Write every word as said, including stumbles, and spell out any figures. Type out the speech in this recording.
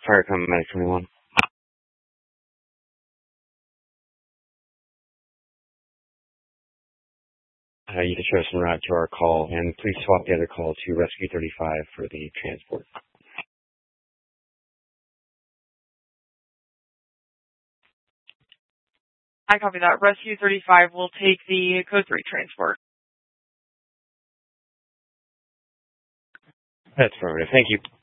Fire Command Medic twenty-one. Uh, you can show us en route to our call, and please swap the other call to Rescue thirty-five for the transport. I copy that. Rescue thirty-five will take the Code three transport. That's affirmative. Thank you.